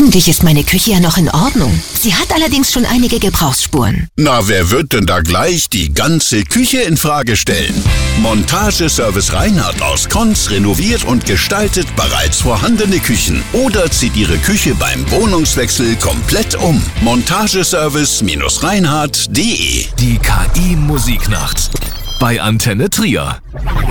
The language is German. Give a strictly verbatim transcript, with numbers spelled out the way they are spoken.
Eigentlich ist meine Küche ja noch in Ordnung. Sie hat allerdings schon einige Gebrauchsspuren. Na, wer wird denn da gleich die ganze Küche in Frage stellen? Montageservice Reinhardt aus Konz renoviert und gestaltet bereits vorhandene Küchen oder zieht Ihre Küche beim Wohnungswechsel komplett um. Montageservice Reinhardt punkt de. Die K I-Musiknacht bei Antenne Trier.